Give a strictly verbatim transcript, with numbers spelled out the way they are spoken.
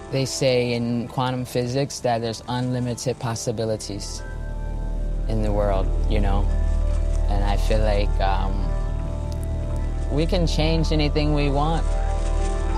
They say in quantum physics that there's unlimited possibilities in the world, you know? And I feel like um, we can change anything we want.